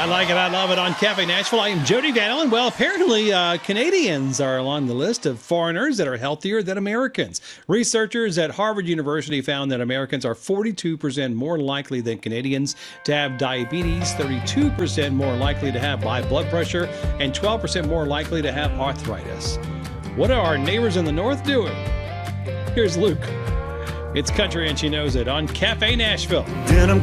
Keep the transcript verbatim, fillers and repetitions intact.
like it. I love it on Cafe Nashville. I am Jody Daniel. And well, apparently uh, Canadians are along the list of foreigners that are healthier than Americans. Researchers at Harvard University found that Americans are forty-two percent more likely than Canadians to have diabetes, thirty-two percent more likely to have high blood pressure, and twelve percent more likely to have arthritis. What are our neighbors in the north doing? Here's Luke. It's country and she knows it on Cafe Nashville.